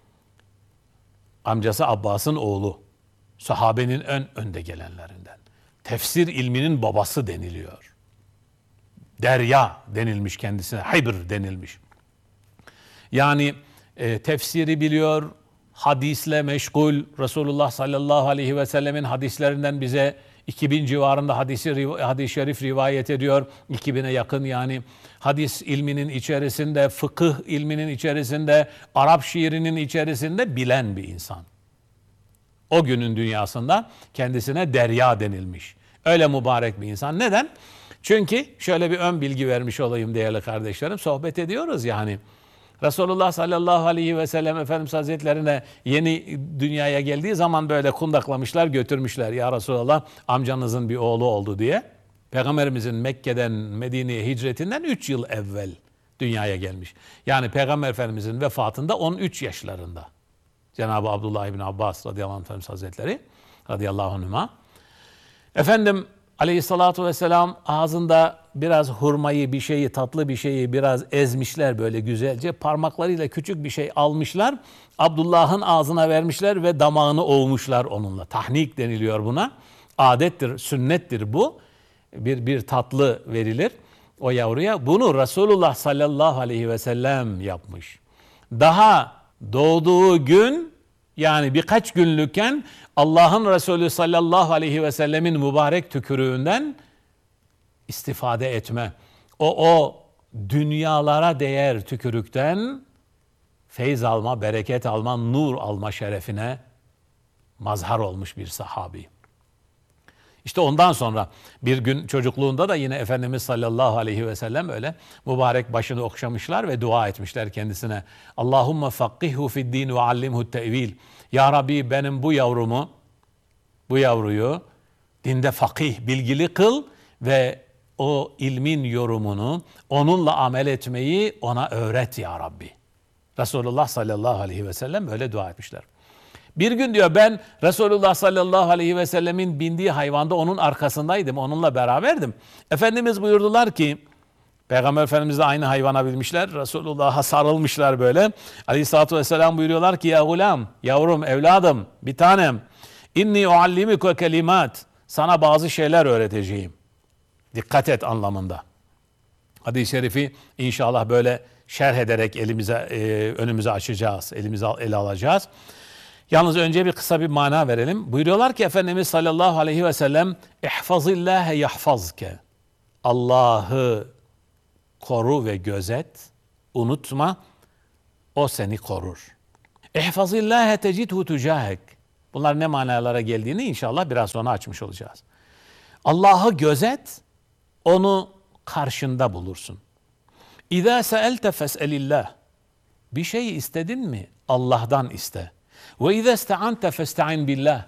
[SPEAKER 5] amcası Abbas'ın oğlu, sahabenin en önde gelenlerinden. Tefsir ilminin babası deniliyor. Derya denilmiş kendisine, Hibr denilmiş. Yani e, tefsiri biliyor, hadisle meşgul. Resulullah sallallahu aleyhi ve sellemin hadislerinden bize iki bin civarında hadisi, hadis-i şerif rivayet ediyor. iki bine yakın yani hadis ilminin içerisinde, fıkıh ilminin içerisinde, Arap şiirinin içerisinde bilen bir insan. O günün dünyasında kendisine derya denilmiş. Öyle mübarek bir insan. Neden? Çünkü şöyle bir ön bilgi vermiş olayım değerli kardeşlerim. Sohbet ediyoruz yani. Resulullah sallallahu aleyhi ve sellem Efendimiz Hazretlerine yeni dünyaya geldiği zaman böyle kundaklamışlar, götürmüşler. Ya Resulallah amcanızın bir oğlu oldu diye. Peygamberimizin Mekke'den Medine'ye hicretinden üç yıl evvel dünyaya gelmiş. Yani Peygamber Efendimizin vefatında on üç yaşlarında. Cenab-ı Abdullah İbni Abbas radıyallahu anh Efendimiz Hazretleri radıyallahu anhuma. Efendim Aleyhissalatu vesselam ağzında biraz hurmayı, bir şeyi, tatlı bir şeyi biraz ezmişler böyle güzelce. Parmaklarıyla küçük bir şey almışlar. Abdullah'ın ağzına vermişler ve damağını ovmuşlar onunla. Tahnik deniliyor buna. Adettir, sünnettir bu. Bir, bir tatlı verilir o yavruya. Bunu Resulullah sallallahu aleyhi ve sellem yapmış. Daha doğduğu gün, yani birkaç günlükken Allah'ın Resulü sallallahu aleyhi ve sellemin mübarek tükürüğünden istifade etme. O, o dünyalara değer tükürükten feyz alma, bereket alma, nur alma şerefine mazhar olmuş bir sahabi. İşte ondan sonra bir gün çocukluğunda da yine Efendimiz sallallahu aleyhi ve sellem öyle mübarek başını okşamışlar ve dua etmişler kendisine. Allahümme fakkihhu fid din ve allimhu tevil. Ya Rabbi benim bu yavrumu, bu yavruyu dinde fakih, bilgili kıl ve o ilmin yorumunu, onunla amel etmeyi ona öğret ya Rabbi. Resulullah sallallahu aleyhi ve sellem böyle dua etmişler. Bir gün diyor ben Resulullah sallallahu aleyhi ve sellemin bindiği hayvanda onun arkasındaydım, onunla beraberdim. Efendimiz buyurdular ki, Peygamber Efendimiz de aynı hayvana binmişler, Resulullah'a sarılmışlar böyle. Aleyhissalatu vesselam buyuruyorlar ki ya gulam, yavrum, evladım, bir tanem, inni uallimuke kelimat, sana bazı şeyler öğreteceğim. Dikkat et anlamında. Hadis-i şerifi inşallah böyle şerh ederek elimize, e, önümüze açacağız, elimize ele alacağız. Yalnız önce bir kısa bir mana verelim. Buyuruyorlar ki Efendimiz sallallahu aleyhi ve sellem ihfazillâhe yahfazke. Allah'ı koru ve gözet, unutma, o seni korur. İhfazillâhe tecidhu tücahek. Bunlar ne manalara geldiğini inşallah biraz sonra açmış olacağız. Allah'ı gözet, onu karşında bulursun. İzâ seelte fes'elillah. Bir şey istedin mi? Allah'tan iste. Ve izâ iste'ante festa'in billah.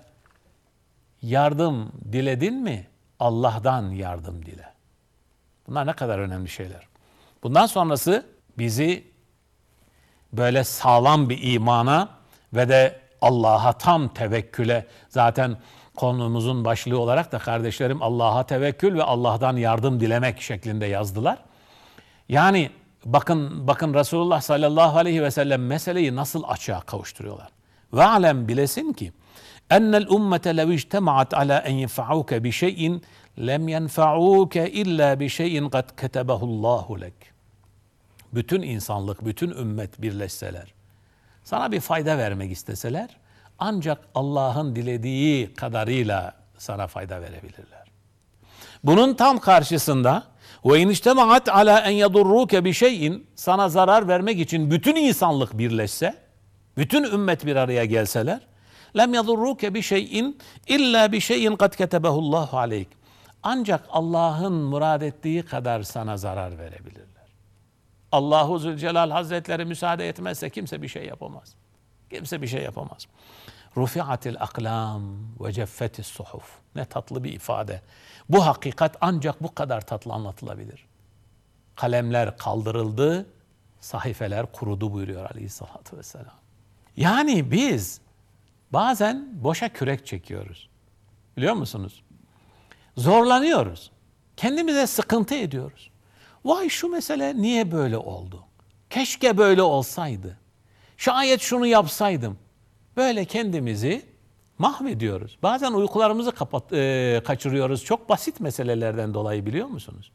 [SPEAKER 5] Yardım diledin mi? Allah'tan yardım dile. Bunlar ne kadar önemli şeyler. Bundan sonrası bizi böyle sağlam bir imana ve de Allah'a tam tevekküle, zaten konumuzun başlığı olarak da kardeşlerim Allah'a tevekkül ve Allah'tan yardım dilemek şeklinde yazdılar. Yani bakın bakın Resulullah sallallahu aleyhi ve sellem meseleyi nasıl açığa kavuşturuyorlar. Ve alem bilesin ki ennel ummete lev ictemaat ala en yenfa'uke bi şeyin lem yenfa'uke illa bi şeyin kad ketebehullahu lek. Bütün insanlık, bütün ümmet birleşseler, sana bir fayda vermek isteseler, ancak Allah'ın dilediği kadarıyla sana fayda verebilirler. Bunun tam karşısında ve in ictemaat ala en yedurruke bi şeyin, sana zarar vermek için bütün insanlık birleşse, bütün ümmet bir araya gelseler, lem yedurruke bi şeyin illa bi şeyin kad ketebehullahu aleyk. Ancak Allah'ın murad ettiği kadar sana zarar verebilirler. Allahu Zülcelal Hazretleri müsaade etmezse kimse bir şey yapamaz. Kimse bir şey yapamaz. Rufi'atil aklam ve ceffetis suhuf. Ne tatlı bir ifade. Bu hakikat ancak bu kadar tatlı anlatılabilir. Kalemler kaldırıldı, sahifeler kurudu buyuruyor Aleyhisselatü Vesselam. Yani biz bazen boşa kürek çekiyoruz. Biliyor musunuz? Zorlanıyoruz. Kendimize sıkıntı ediyoruz. Vay şu mesele niye böyle oldu? Keşke böyle olsaydı. Şayet şunu yapsaydım. Böyle kendimizi mahvediyoruz. Bazen uykularımızı kapat, e, kaçırıyoruz. Çok basit meselelerden dolayı biliyor musunuz?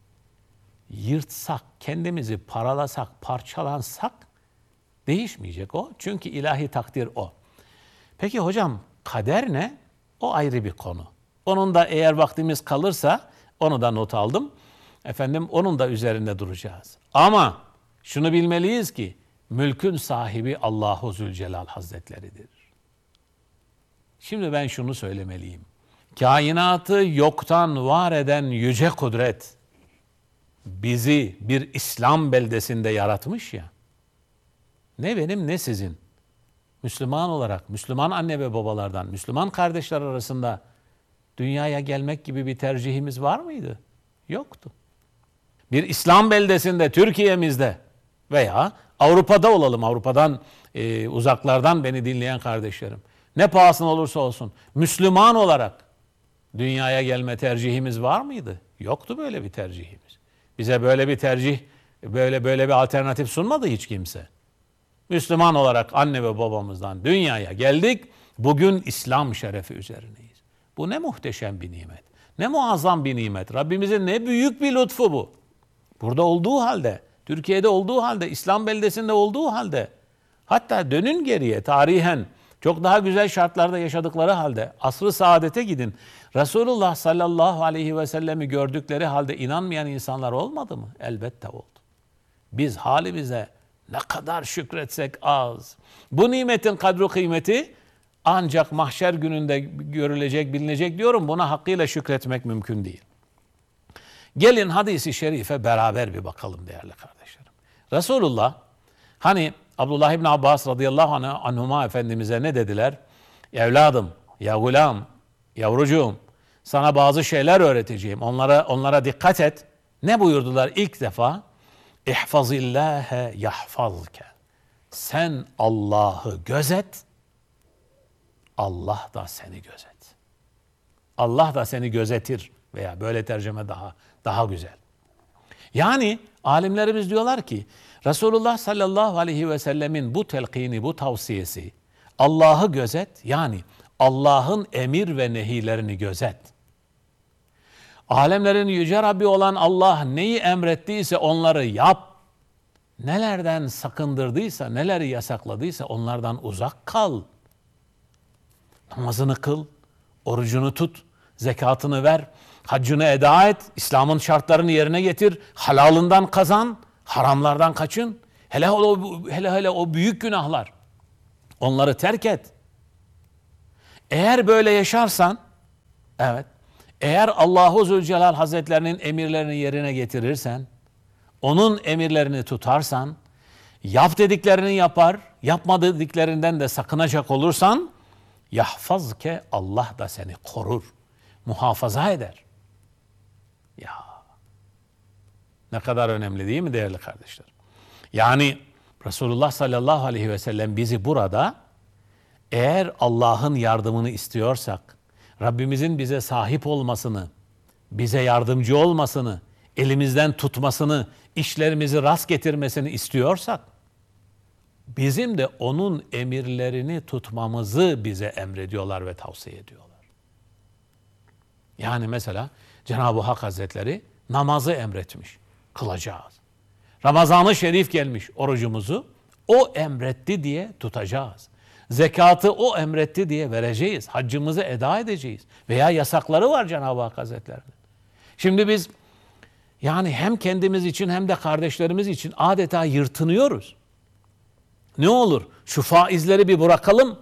[SPEAKER 5] Yırtsak, kendimizi paralasak, parçalansak değişmeyecek o. Çünkü ilahi takdir o. Peki hocam kader ne? O ayrı bir konu. Onun da eğer vaktimiz kalırsa onu da not aldım. Efendim onun da üzerinde duracağız. Ama şunu bilmeliyiz ki mülkün sahibi Allahu Zülcelal Hazretleri'dir. Şimdi ben şunu söylemeliyim. Kainatı yoktan var eden yüce kudret bizi bir İslam beldesinde yaratmış ya. Ne benim ne sizin. Müslüman olarak, Müslüman anne ve babalardan, Müslüman kardeşler arasında dünyaya gelmek gibi bir tercihimiz var mıydı? Yoktu. Bir İslam beldesinde, Türkiye'mizde veya Avrupa'da olalım, Avrupa'dan e, uzaklardan beni dinleyen kardeşlerim. Ne pahasına olursa olsun Müslüman olarak Dünyaya gelme tercihimiz var mıydı? Yoktu böyle bir tercihimiz. Bize böyle bir tercih, böyle böyle bir alternatif sunmadı hiç kimse. Müslüman olarak anne ve babamızdan dünyaya geldik. Bugün İslam şerefi üzerineyiz. Bu ne muhteşem bir nimet. Ne muazzam bir nimet. Rabbimizin ne büyük bir lütfu bu. Burada olduğu halde, Türkiye'de olduğu halde, İslam beldesinde olduğu halde, hatta dönün geriye tarihen çok daha güzel şartlarda yaşadıkları halde asr-ı saadete gidin. Resulullah sallallahu aleyhi ve sellemi gördükleri halde inanmayan insanlar olmadı mı? Elbette oldu. Biz halimize ne kadar şükretsek az. Bu nimetin kadru kıymeti ancak mahşer gününde görülecek, bilinecek diyorum. Buna hakkıyla şükretmek mümkün değil. Gelin hadisi şerife beraber bir bakalım değerli kardeşlerim. Resulullah hani Abdullah İbni Abbas radıyallahu anh, anhuma Efendimiz'e ne dediler? Evladım, ya gulam, yavrucuğum sana bazı şeyler öğreteceğim. Onlara onlara dikkat et. Ne buyurdular ilk defa? İhfazillâhe yahfazke. Sen Allah'ı gözet, Allah da seni gözet. Allah da seni gözetir veya böyle tercüme daha daha güzel. Yani alimlerimiz diyorlar ki Resulullah sallallahu aleyhi ve sellemin bu telkini, bu tavsiyesi Allah'ı gözet, yani Allah'ın emir ve nehilerini gözet. Alemlerin yüce Rabbi olan Allah neyi emrettiyse onları yap. Nelerden sakındırdıysa, neleri yasakladıysa onlardan uzak kal. Namazını kıl, orucunu tut, zekatını ver, haccını eda et, İslam'ın şartlarını yerine getir, halalından kazan, haramlardan kaçın. Hele o, hele hele o büyük günahlar, onları terk et. Eğer böyle yaşarsan, evet, eğer Allahu Zülcelal Hazretlerinin emirlerini yerine getirirsen, onun emirlerini tutarsan, yap dediklerini yapar, yapma dediklerinden de sakınacak olursan, yahfazke, Allah da seni korur, muhafaza eder. Ya ne kadar önemli değil mi değerli kardeşler? Yani Resulullah sallallahu aleyhi ve sellem bizi burada eğer Allah'ın yardımını istiyorsak, Rabbimizin bize sahip olmasını, bize yardımcı olmasını, elimizden tutmasını, işlerimizi rast getirmesini istiyorsak, bizim de onun emirlerini tutmamızı bize emrediyorlar ve tavsiye ediyorlar. Yani mesela Cenab-ı Hak Hazretleri namazı emretmiş, kılacağız. Ramazan-ı Şerif gelmiş, orucumuzu o emretti diye tutacağız. Zekatı o emretti diye vereceğiz. Haccımızı eda edeceğiz. Veya yasakları var Cenab-ı Hak Hazretleri'nin. Şimdi biz yani hem kendimiz için hem de kardeşlerimiz için adeta yırtınıyoruz. Ne olur şu faizleri bir bırakalım.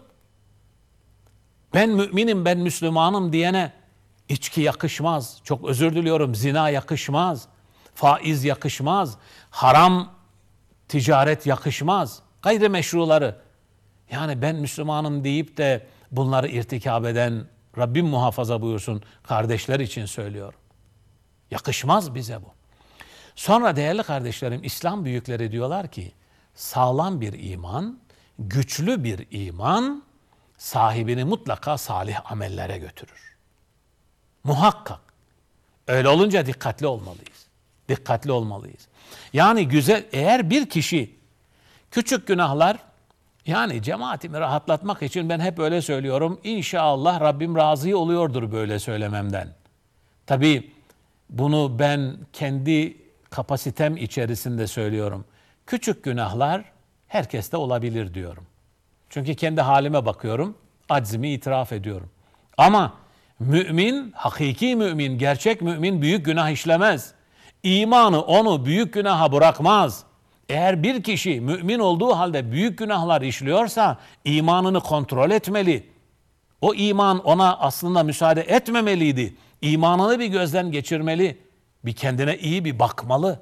[SPEAKER 5] Ben müminim, ben Müslümanım diyene içki yakışmaz. Çok özür diliyorum, zina yakışmaz. Faiz yakışmaz. Haram ticaret yakışmaz. Gayrimeşruları. Yani ben Müslümanım deyip de bunları irtikab eden, Rabbim muhafaza buyursun, kardeşler için söylüyorum. Yakışmaz bize bu. Sonra değerli kardeşlerim, İslam büyükleri diyorlar ki, sağlam bir iman, güçlü bir iman, sahibini mutlaka salih amellere götürür. Muhakkak. Öyle olunca dikkatli olmalıyız. Dikkatli olmalıyız. Yani güzel, eğer bir kişi küçük günahlar, yani cemaatimi rahatlatmak için ben hep öyle söylüyorum. İnşallah Rabbim razı oluyordur böyle söylememden. Tabii bunu ben kendi kapasitem içerisinde söylüyorum. Küçük günahlar herkeste olabilir diyorum. Çünkü kendi halime bakıyorum, aczimi itiraf ediyorum. Ama mümin, hakiki mümin, gerçek mümin büyük günah işlemez. İmanı onu büyük günaha bırakmaz. Eğer bir kişi mümin olduğu halde büyük günahlar işliyorsa imanını kontrol etmeli. O iman ona aslında müsaade etmemeliydi. İmanını bir gözden geçirmeli. Bir kendine iyi bir bakmalı.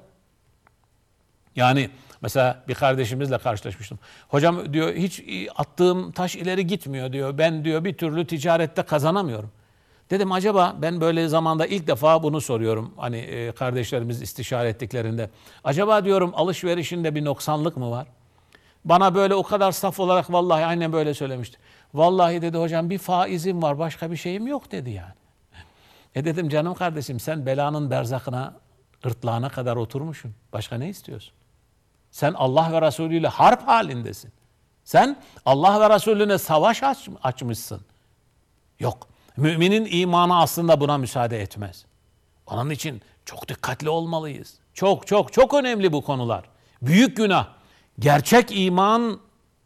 [SPEAKER 5] Yani mesela bir kardeşimizle karşılaşmıştım. Hocam diyor, hiç attığım taş ileri gitmiyor diyor. Ben diyor bir türlü ticarette kazanamıyorum. Dedim acaba, ben böyle zamanda ilk defa bunu soruyorum. Hani e, kardeşlerimiz istişare ettiklerinde. Acaba diyorum alışverişinde bir noksanlık mı var? Bana böyle o kadar saf olarak vallahi aynen böyle söylemişti. Vallahi dedi hocam bir faizim var, başka bir şeyim yok dedi yani. E dedim canım kardeşim sen belanın berzakına, gırtlağına kadar oturmuşsun. Başka ne istiyorsun? Sen Allah ve Resulü ile harp halindesin. Sen Allah ve Resulüne savaş aç, açmışsın. Yok. Müminin imanı aslında buna müsaade etmez. Onun için çok dikkatli olmalıyız. Çok çok çok önemli bu konular. Büyük günah. Gerçek iman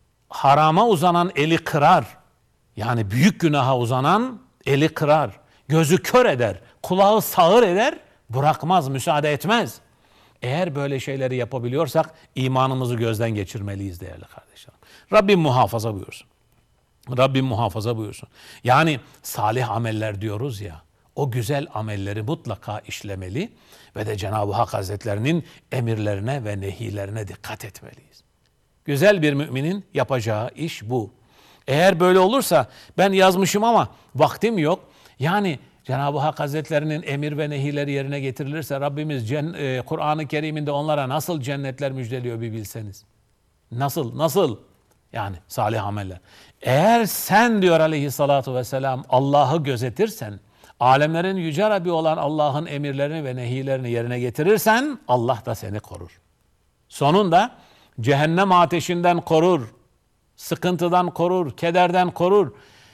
[SPEAKER 5] harama uzanan eli kırar. Yani büyük günaha uzanan eli kırar. Gözü kör eder. Kulağı sağır eder. Bırakmaz, müsaade etmez. Eğer böyle şeyleri yapabiliyorsak imanımızı gözden geçirmeliyiz değerli kardeşlerim. Rabbim muhafaza buyursun. Rabbim muhafaza buyursun. Yani salih ameller diyoruz ya, o güzel amelleri mutlaka işlemeli ve de Cenab-ı Hak Hazretlerinin emirlerine ve nehilerine dikkat etmeliyiz. Güzel bir müminin yapacağı iş bu. Eğer böyle olursa ben yazmışım ama vaktim yok. Yani Cenab-ı Hak Hazretlerinin emir ve nehileri yerine getirilirse Rabbimiz e, Kur'an-ı Kerim'inde onlara nasıl cennetler müjdeliyor bir bilseniz. Nasıl, nasıl? Yani salih ameller. Eğer sen diyor aleyhissalatu vesselam Allah'ı gözetirsen, alemlerin yüce Rabbi olan Allah'ın emirlerini ve nehilerini yerine getirirsen Allah da seni korur. Sonunda cehennem ateşinden korur, sıkıntıdan korur, kederden korur.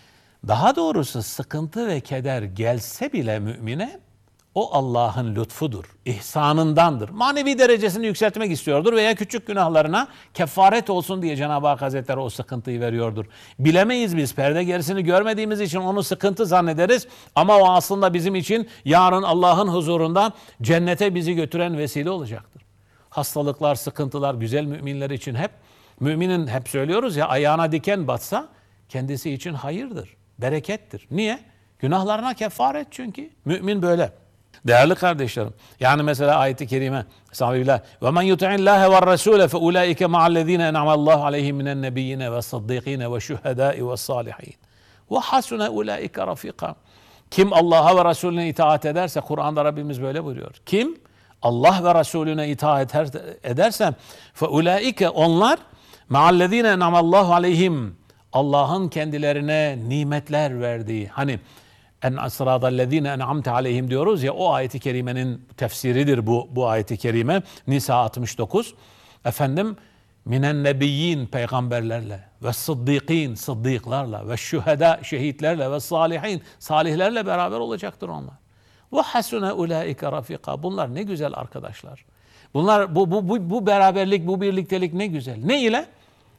[SPEAKER 5] Daha doğrusu sıkıntı ve keder gelse bile mümine o Allah'ın lütfudur, ihsanındandır. Manevi derecesini yükseltmek istiyordur veya küçük günahlarına kefaret olsun diye Cenab-ı Hak Hazretleri o sıkıntıyı veriyordur. Bilemeyiz biz, perde gerisini görmediğimiz için onu sıkıntı zannederiz. Ama o aslında bizim için yarın Allah'ın huzurunda cennete bizi götüren vesile olacaktır. Hastalıklar, sıkıntılar güzel müminler için hep, müminin hep söylüyoruz ya, ayağına diken batsa kendisi için hayırdır, berekettir. Niye? Günahlarına kefaret çünkü. Mümin böyle. Değerli kardeşlerim, yani mesela ayet-i kerime Estağfirullah. Ve men yuti'illaha ve rasule fe ulaike ma'allezine en'amallahu aleyhim minen nebiyyine ve sıddıkine ve şuhedai ve salihin. Ve hasune ulaike rafika. Kim Allah'a ve Resulüne itaat ederse, Kur'an'da Rabbimiz böyle buyuruyor. Kim Allah ve Resulüne itaat ederse fe ulaike onlar ma'allezine en'amallahu aleyhim, Allah'ın kendilerine nimetler verdiği, hani en sıradallezine en'amte aleyhim diyoruz ya, o ayeti kerimenin tefsiridir bu bu ayeti kerime. Nisa altmış dokuz. Efendim minen nebiyyin, peygamberlerle ve sıddıkîn, sıddıklarla ve şühedâ, şehitlerle ve salihin, salihlerle beraber olacaktır onlar. Ve hasune ulaike rafika. Bunlar ne güzel arkadaşlar. Bunlar bu bu bu, bu beraberlik, bu birliktelik ne güzel. Ne ile?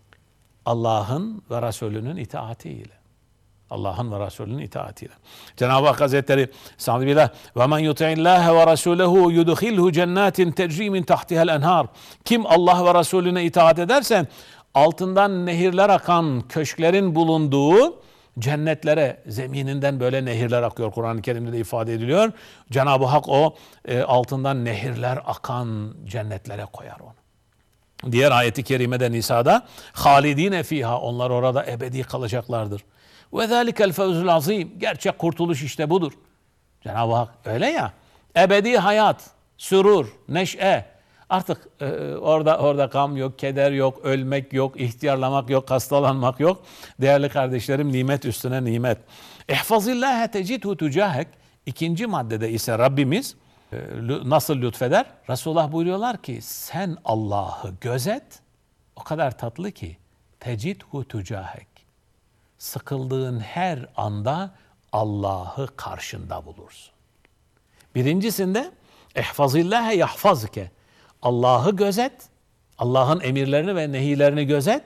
[SPEAKER 5] Allah'ın ve Resulünün itaatiyle. Allah'ın ve Resulünün itaatiyle. Cenab-ı Hak Hazretleri Estağfirullah. Ve men yuti'illaha ve rasulehu yudkhilhu cennetin tecri min tahtiha'l enhar. Kim Allah ve Resulüne itaat ederse altından nehirler akan köşklerin bulunduğu cennetlere, zemininden böyle nehirler akıyor. Kur'an-ı Kerim'de de ifade ediliyor. Cenab-ı Hak o e, altından nehirler akan cennetlere koyar onu. Diğer ayeti kerimede Nisa'da halidine fiha, onlar orada ebedi kalacaklardır. Ve zalikel fevzul azim, gerçek kurtuluş işte budur. Cenab-ı Hak öyle ya, ebedi hayat, sürur, neşe. Artık e, orada orada gam yok, keder yok, ölmek yok, ihtiyarlamak yok, hastalanmak yok. Değerli kardeşlerim, nimet üstüne nimet. İhfazillâhe tecidhu tücahek. İkinci maddede ise Rabbimiz e, nasıl lütfeder? Resulullah buyuruyorlar ki sen Allah'ı gözet, o kadar tatlı ki tecidhu tücahek. Sıkıldığın her anda Allah'ı karşında bulursun. Birincisinde ihfazillâhe yahfazke. Allah'ı gözet, Allah'ın emirlerini ve nehilerini gözet,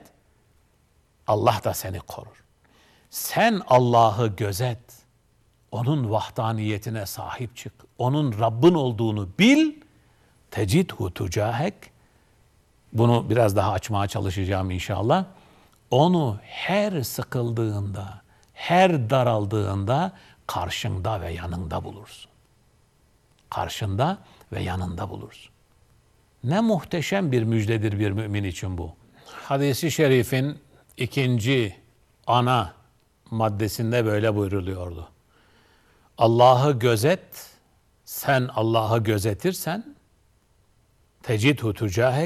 [SPEAKER 5] Allah da seni korur. Sen Allah'ı gözet, onun vahdaniyetine sahip çık, onun Rabbin olduğunu bil, tecidhu tücahek. Bunu biraz daha açmaya çalışacağım inşallah. Onu her sıkıldığında, her daraldığında karşında ve yanında bulursun. Karşında ve yanında bulursun. Ne muhteşem bir müjdedir bir mümin için bu. Hadis-i şerifin ikinci ana maddesinde böyle buyruluyordu. Allah'ı gözet, sen Allah'ı gözetirsen, tecidhu tücahek,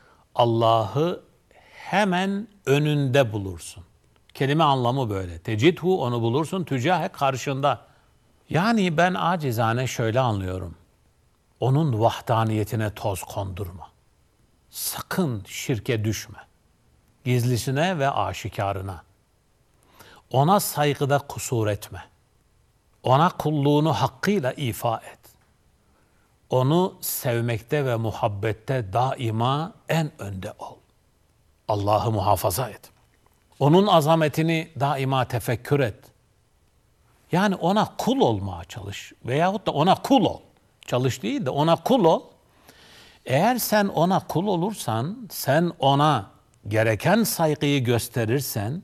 [SPEAKER 5] Allah'ı hemen önünde bulursun. Kelime anlamı böyle. Tecidhu, onu bulursun, tücahek, karşında. Yani ben acizane şöyle anlıyorum. Onun vahdaniyetine toz kondurma. Sakın şirke düşme. Gizlisine ve aşikarına. Ona saygıda kusur etme. Ona kulluğunu hakkıyla ifa et. Onu sevmekte ve muhabbette daima en önde ol. Allah'ı muhafaza et. Onun azametini daima tefekkür et. Yani ona kul olmaya çalış veyahut da ona kul ol. Çalış değil de ona kul ol. Eğer sen ona kul olursan, sen ona gereken saygıyı gösterirsen,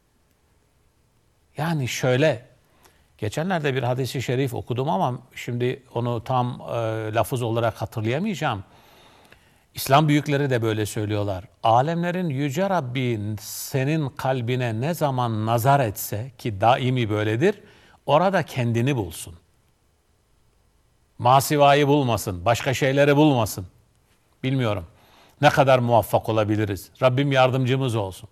[SPEAKER 5] yani şöyle, geçenlerde bir hadis-i şerif okudum ama şimdi onu tam e, lafız olarak hatırlayamayacağım. İslam büyükleri de böyle söylüyorlar. Alemlerin Yüce Rabbi senin kalbine ne zaman nazar etse, ki daimi böyledir, orada kendini bulsun. Masivayı bulmasın, başka şeyleri bulmasın. Bilmiyorum ne kadar muvaffak olabiliriz. Rabbim yardımcımız olsun.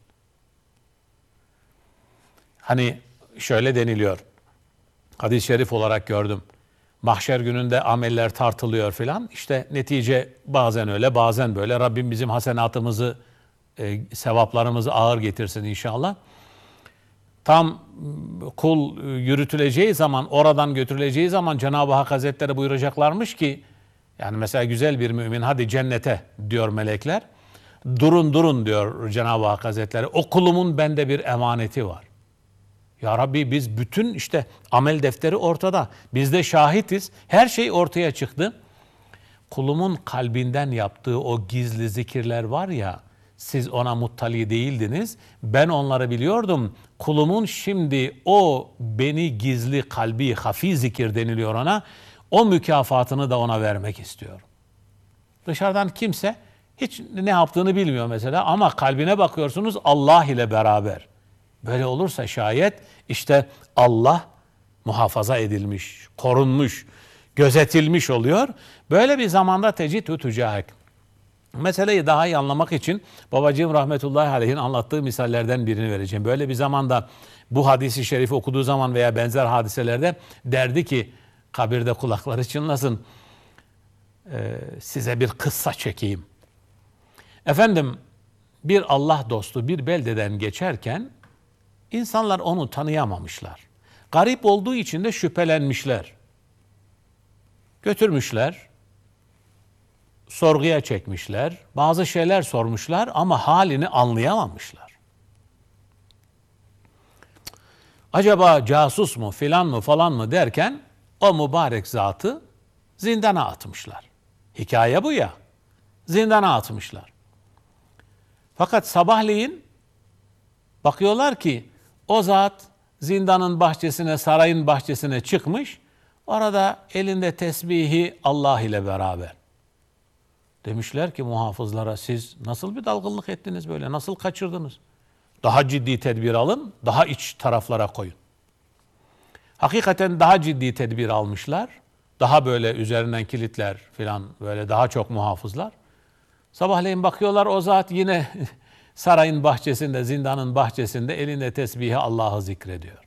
[SPEAKER 5] Hani şöyle deniliyor, hadis-i şerif olarak gördüm. Mahşer gününde ameller tartılıyor filan. İşte netice bazen öyle, bazen böyle. Rabbim bizim hasenatımızı, e, sevaplarımızı ağır getirsin inşallah. Tam kul yürütüleceği zaman, oradan götürüleceği zaman Cenab-ı Hak Hazretleri buyuracaklarmış ki, yani mesela güzel bir mümin hadi cennete diyor melekler. Durun durun diyor Cenab-ı Hak Hazretleri. O kulumun bende bir emaneti var. Ya Rabbi biz bütün işte amel defteri ortada. Biz de şahitiz. Her şey ortaya çıktı. Kulumun kalbinden yaptığı o gizli zikirler var ya, siz ona muttali değildiniz. Ben onları biliyordum. Kulumun şimdi o beni gizli kalbi, hafi zikir deniliyor ona. O mükafatını da ona vermek istiyorum. Dışarıdan kimse hiç ne yaptığını bilmiyor mesela ama kalbine bakıyorsunuz Allah ile beraber. Böyle olursa şayet işte Allah muhafaza edilmiş, korunmuş, gözetilmiş oluyor. Böyle bir zamanda tecid tücahek. Meseleyi daha iyi anlamak için babacığım rahmetullahi aleyhin anlattığı misallerden birini vereceğim. Böyle bir zamanda bu hadisi şerifi okuduğu zaman veya benzer hadiselerde derdi ki kabirde kulakları çınlasın, ee, size bir kıssa çekeyim. Efendim bir Allah dostu bir beldeden geçerken insanlar onu tanıyamamışlar. Garip olduğu için de şüphelenmişler. Götürmüşler, sorguya çekmişler, bazı şeyler sormuşlar ama halini anlayamamışlar. Acaba casus mu filan mı falan mı derken o mübarek zatı zindana atmışlar. Hikaye bu ya, zindana atmışlar. Fakat sabahleyin bakıyorlar ki o zat zindanın bahçesine, sarayın bahçesine çıkmış, orada elinde tesbihi Allah ile beraber. Demişler ki muhafızlara siz nasıl bir dalgınlık ettiniz böyle, nasıl kaçırdınız? Daha ciddi tedbir alın, daha iç taraflara koyun. Hakikaten daha ciddi tedbir almışlar. Daha böyle üzerinden kilitler filan böyle daha çok muhafızlar. Sabahleyin bakıyorlar o zat yine sarayın bahçesinde, zindanın bahçesinde elinde tesbihi Allah'ı zikrediyor.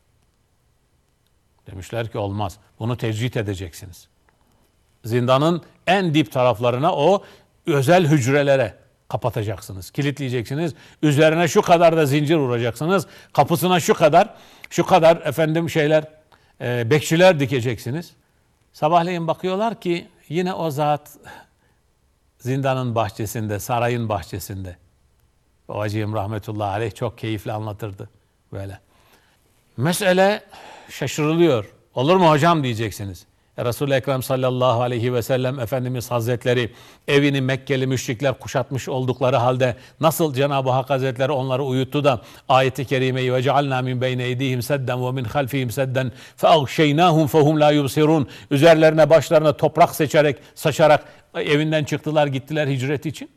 [SPEAKER 5] Demişler ki olmaz. Bunu tecrit edeceksiniz. Zindanın en dip taraflarına o özel hücrelere kapatacaksınız. Kilitleyeceksiniz. Üzerine şu kadar da zincir vuracaksınız. Kapısına şu kadar, şu kadar efendim şeyler, e, bekçiler dikeceksiniz. Sabahleyin bakıyorlar ki yine o zat zindanın bahçesinde, sarayın bahçesinde. Babacığım rahmetullahi aleyh çok keyifli anlatırdı böyle. Mesele şaşırılıyor. Olur mu hocam diyeceksiniz. E Resul-i Ekrem sallallahu aleyhi ve sellem Efendimiz Hazretleri evini Mekkeli müşrikler kuşatmış oldukları halde nasıl Cenab-ı Hak Hazretleri onları uyuttu da ayet-i kerimeyi ve cealna min beyne eydihim sedden ve min halfihim sedden fe agşeynahum fehum la yubsirun üzerlerine başlarına toprak seçerek saçarak evinden çıktılar gittiler hicret için.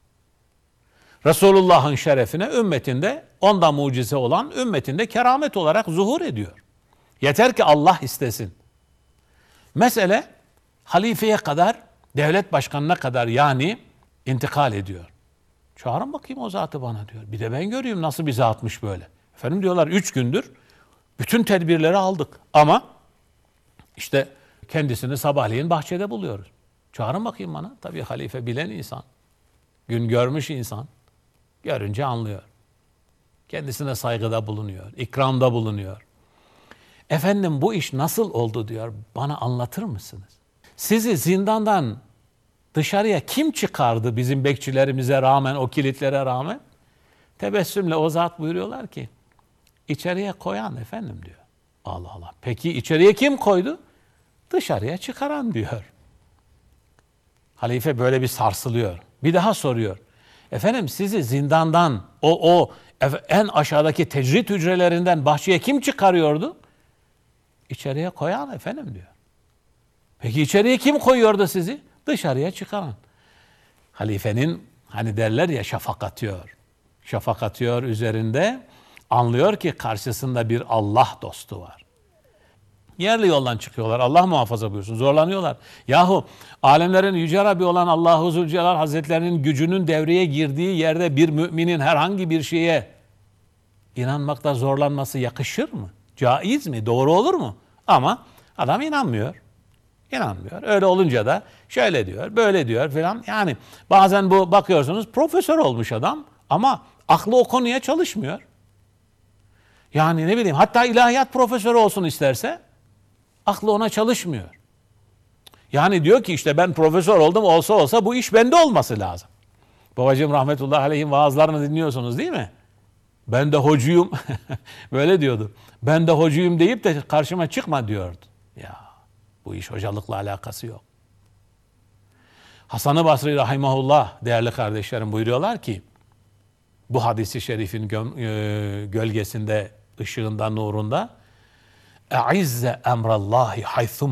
[SPEAKER 5] Resulullah'ın şerefine ümmetinde ondan mucize olan ümmetinde keramet olarak zuhur ediyor. Yeter ki Allah istesin. Mesele halifeye kadar, devlet başkanına kadar yani intikal ediyor. Çağırın bakayım o zatı bana diyor. Bir de ben göreyim nasıl bir zatmış böyle. Efendim diyorlar üç gündür bütün tedbirleri aldık ama İşte kendisini sabahleyin bahçede buluyoruz. Çağırın bakayım bana. Tabii halife bilen insan. Gün görmüş insan. Görünce anlıyor. Kendisine saygıda bulunuyor. İkramda bulunuyor. Efendim bu iş nasıl oldu diyor. Bana anlatır mısınız? Sizi zindandan dışarıya kim çıkardı bizim bekçilerimize rağmen, o kilitlere rağmen? Tebessümle o zat buyuruyorlar ki, içeriye koyan efendim diyor. Allah Allah. Peki içeriye kim koydu? Dışarıya çıkaran diyor. Halife böyle bir sarsılıyor. Bir daha soruyor. Efendim sizi zindandan, o o en aşağıdaki tecrit hücrelerinden bahçeye kim çıkarıyordu? İçeriye koyan efendim diyor. Peki içeriye kim koyuyordu sizi? Dışarıya çıkaran. Halifenin hani derler ya şafak atıyor. Şafak atıyor üzerinde. Anlıyor ki karşısında bir Allah dostu var. Yerli yoldan çıkıyorlar. Allah muhafaza buyursun. Zorlanıyorlar. Yahu alemlerin yüce Rabbi olan Allah-u Zülcelal Hazretlerinin gücünün devreye girdiği yerde bir müminin herhangi bir şeye inanmakta zorlanması yakışır mı? Caiz mi? Doğru olur mu? Ama adam inanmıyor. İnanmıyor. Öyle olunca da şöyle diyor, böyle diyor filan. Yani bazen bu bakıyorsunuz profesör olmuş adam ama aklı o konuya çalışmıyor. Yani ne bileyim hatta ilahiyat profesörü olsun isterse aklı ona çalışmıyor. Yani diyor ki işte ben profesör oldum olsa olsa bu iş bende olması lazım. Babacığım rahmetullahi aleyhin vaazlarını dinliyorsunuz değil mi? Ben de hocuyum. Böyle diyordu. Ben de hocuyum deyip de karşıma çıkma diyordu. Ya bu iş hocalıkla alakası yok. Hasan-ı Basri rahimahullah değerli kardeşlerim buyuruyorlar ki bu hadisi şerifin gölgesinde, ışığında, nurunda e'izze emrallahi haythum